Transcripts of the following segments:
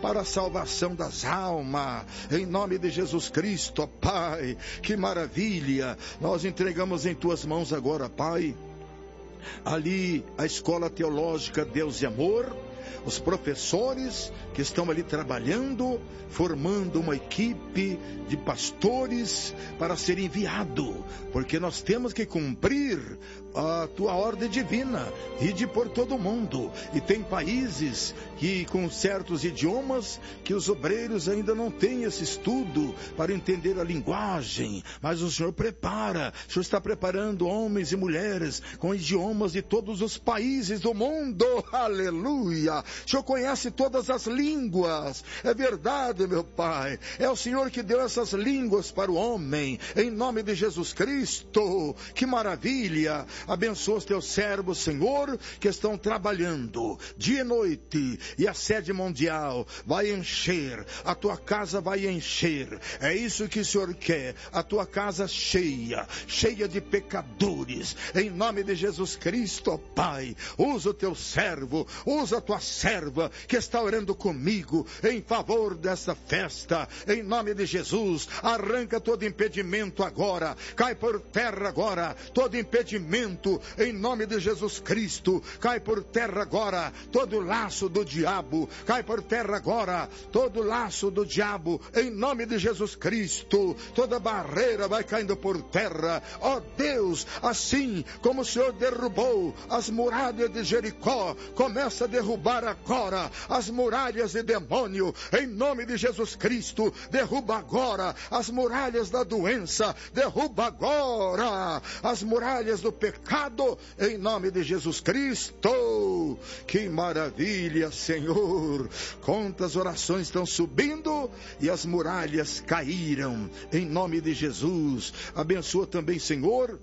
para a salvação das almas, em nome de Jesus Cristo, Pai. Que maravilha, nós entregamos em Tuas mãos agora, Pai, ali a Escola Teológica Deus e Amor, os professores que estão ali trabalhando, formando uma equipe de pastores para ser enviado, porque nós temos que cumprir a Tua ordem divina, ide por todo o mundo, e tem países que com certos idiomas que os obreiros ainda não têm esse estudo para entender a linguagem, mas o Senhor prepara, o Senhor está preparando homens e mulheres com idiomas de todos os países do mundo, aleluia. O Senhor conhece todas as línguas, é verdade, meu Pai, é o Senhor que deu essas línguas para o homem, em nome de Jesus Cristo. Que maravilha, abençoa os Teus servos, Senhor, que estão trabalhando dia e noite, e a sede mundial vai encher, a Tua casa vai encher, é isso que o Senhor quer, a Tua casa cheia, cheia de pecadores, em nome de Jesus Cristo, Pai. Usa o Teu servo, usa a Tua serva que está orando comigo em favor dessa festa, em nome de Jesus. Arranca todo impedimento agora, cai por terra agora todo impedimento, em nome de Jesus Cristo. Cai por terra agora todo laço do diabo, cai por terra agora todo laço do diabo, em nome de Jesus Cristo. Toda barreira vai caindo por terra, ó Deus, assim como o Senhor derrubou as muralhas de Jericó, começa a derrubar agora as muralhas de demônio, em nome de Jesus Cristo. Derruba agora as muralhas da doença, derruba agora as muralhas do pecado, em nome de Jesus Cristo. Que maravilha, Senhor, quantas orações estão subindo e as muralhas caíram, em nome de Jesus. Abençoa também, Senhor,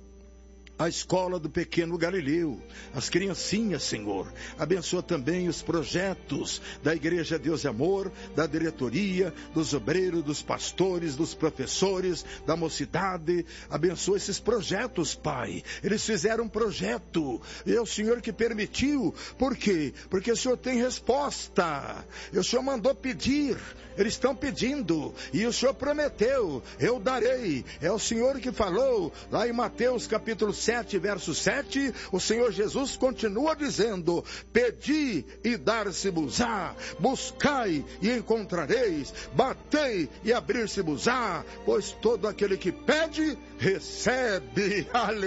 a escola do pequeno Galileu, as criancinhas, Senhor. Abençoa também os projetos da Igreja Deus e Amor, da diretoria, dos obreiros, dos pastores, dos professores, da mocidade. Abençoa esses projetos, Pai. Eles fizeram um projeto, e é o Senhor que permitiu. Por quê? Porque o Senhor tem resposta. O Senhor mandou pedir, eles estão pedindo, e o Senhor prometeu, eu darei. É o Senhor que falou, lá em Mateus capítulo 7, verso 7, o Senhor Jesus continua dizendo: pedi e dar-se-vos-á, buscai e encontrareis, batei e abrir-se-vos-á, pois todo aquele que pede, recebe.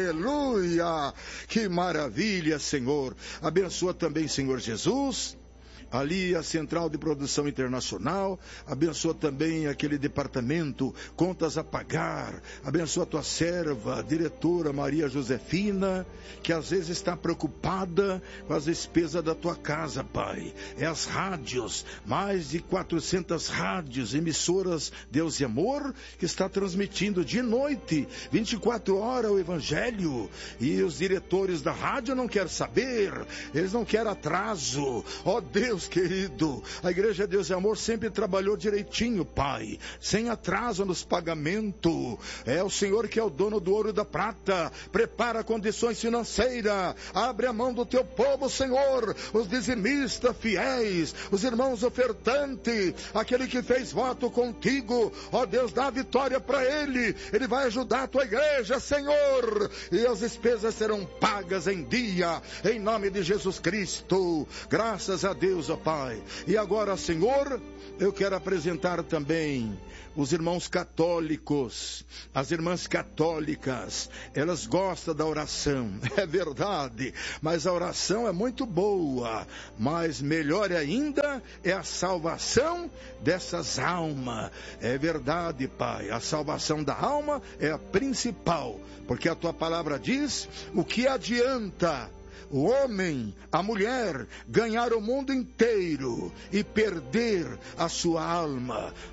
Aleluia! Que maravilha, Senhor. Abençoa também, Senhor Jesus, ali a Central de Produção Internacional. Abençoa também aquele departamento, contas a pagar. Abençoa a tua serva, a diretora Maria Josefina, que às vezes está preocupada com as despesas da tua casa, Pai. É as rádios, mais de 400 rádios, emissoras Deus e Amor, que está transmitindo de noite, 24 horas o Evangelho. E os diretores da rádio não querem saber, eles não querem atraso. Ó Deus querido, a Igreja Deus e Amor sempre trabalhou direitinho, Pai, sem atraso nos pagamentos. É o Senhor que é o dono do ouro e da prata. Prepara condições financeiras, abre a mão do teu povo, Senhor, os dizimistas fiéis, os irmãos ofertantes, aquele que fez voto contigo. Ó Deus, dá a vitória para ele vai ajudar a tua igreja, Senhor, e as despesas serão pagas em dia, em nome de Jesus Cristo. Graças a Deus, ó Pai. E agora, Senhor, eu quero apresentar também os irmãos católicos, as irmãs católicas. Elas gostam da oração, é verdade, mas a oração é muito boa, mas melhor ainda é a salvação dessas almas. É verdade, Pai, a salvação da alma é a principal, porque a tua palavra diz: o que adianta o homem, a mulher, ganhar o mundo inteiro e perder a sua alma?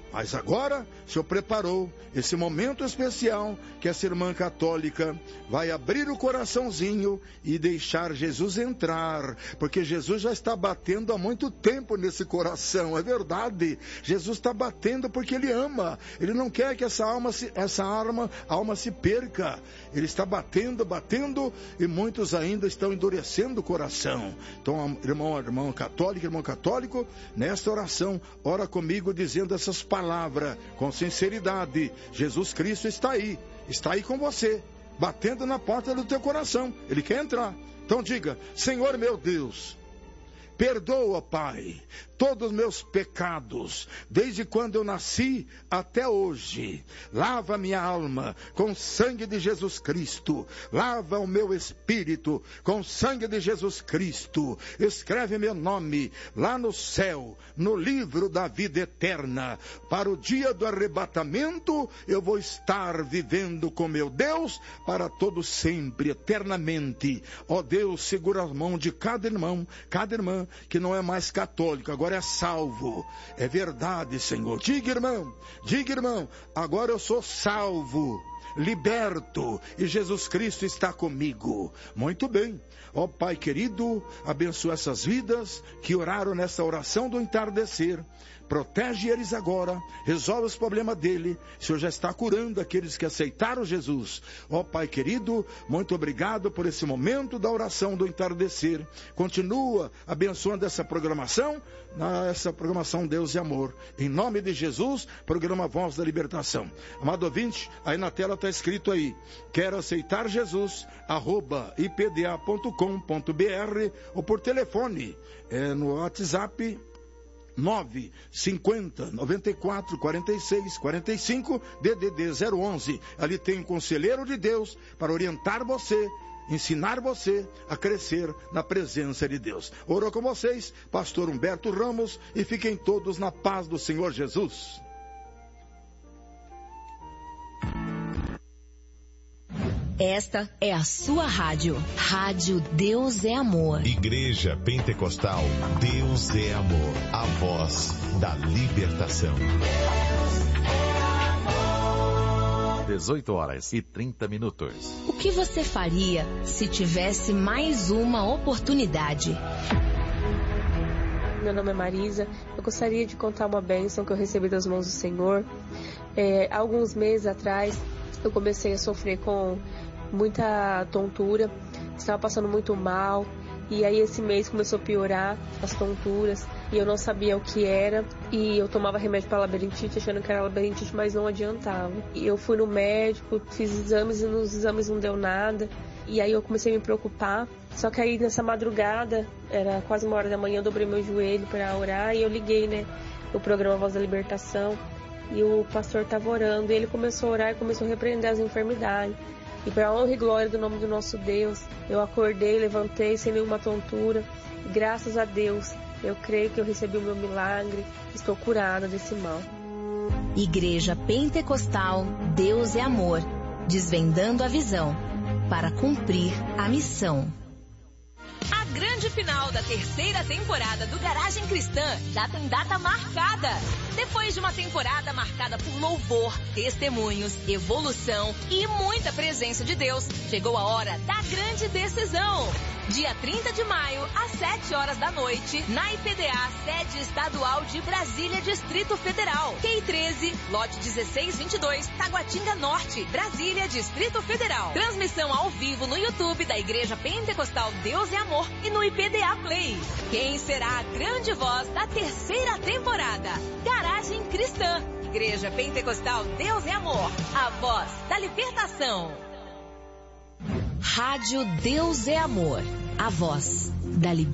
Mas agora o Senhor preparou esse momento especial que essa irmã católica vai abrir o coraçãozinho e deixar Jesus entrar, porque Jesus já está batendo há muito tempo nesse coração, é verdade. Jesus está batendo porque Ele ama, Ele não quer que essa alma se perca. Ele está batendo e muitos ainda estão endurecendo o coração. Então, irmão católico, nesta oração, ora comigo dizendo essas palavras com sinceridade. Jesus Cristo está aí com você, batendo na porta do teu coração. Ele quer entrar. Então diga: Senhor meu Deus, perdoa, Pai, todos os meus pecados, desde quando eu nasci até hoje. Lava minha alma com o sangue de Jesus Cristo. Lava o meu espírito com o sangue de Jesus Cristo. Escreve meu nome lá no céu, no livro da vida eterna. Para o dia do arrebatamento, eu vou estar vivendo com meu Deus para todo sempre, eternamente. Ó Deus, segura a mão de cada irmã que não é mais católico, agora é salvo. É verdade, Senhor. Diga, irmão, agora eu sou salvo, liberto, e Jesus Cristo está comigo. Muito bem. Ó Pai querido, abençoa essas vidas que oraram nessa oração do entardecer. Protege eles agora, resolve os problemas dele. O Senhor já está curando aqueles que aceitaram Jesus. Ó Pai querido, muito obrigado por esse momento da oração do entardecer. Continua abençoando essa programação Deus e Amor. Em nome de Jesus, programa Voz da Libertação. Amado ouvinte, aí na tela está escrito aí: quero aceitar Jesus, @ipda.com.br, ou por telefone, no WhatsApp 950 94 46 45 DDD 011. Ali tem um conselheiro de Deus para orientar você, ensinar você a crescer na presença de Deus. Oro com vocês, pastor Humberto Ramos, e fiquem todos na paz do Senhor Jesus. Esta é a sua rádio. Rádio Deus é Amor. Igreja Pentecostal Deus é Amor. A voz da libertação. 18h30. O que você faria se tivesse mais uma oportunidade? Meu nome é Marisa. Eu gostaria de contar uma bênção que eu recebi das mãos do Senhor. Alguns meses atrás, eu comecei a sofrer com muita tontura, estava passando muito mal, e aí esse mês começou a piorar as tonturas, e eu não sabia o que era, e eu tomava remédio para labirintite, achando que era labirintite, mas não adiantava. E eu fui no médico, fiz exames, e nos exames não deu nada, e aí eu comecei a me preocupar. Só que aí nessa madrugada, era quase 1h da manhã, eu dobrei meu joelho para orar, e eu liguei, o programa Voz da Libertação, e o pastor estava orando, e ele começou a orar e começou a repreender as enfermidades. E para a honra e glória do nome do nosso Deus, eu acordei, levantei sem nenhuma tontura. E graças a Deus, eu creio que eu recebi o meu milagre. Estou curada desse mal. Igreja Pentecostal Deus é Amor. Desvendando a visão para cumprir a missão. A grande final da terceira temporada do Garagem Cristã já tem data marcada. Depois de uma temporada marcada por louvor, testemunhos, evolução e muita presença de Deus, chegou a hora da grande decisão. Dia 30 de maio, às 7h da noite, na IPDA, sede estadual de Brasília, Distrito Federal. QI 13, lote 1622, Taguatinga Norte, Brasília, Distrito Federal. Transmissão ao vivo no YouTube da Igreja Pentecostal Deus é Amor e no IPDA Play. Quem será a grande voz da terceira temporada? Garagem Cristã. Igreja Pentecostal Deus é Amor. A voz da libertação. Rádio Deus é Amor. A voz da libertação.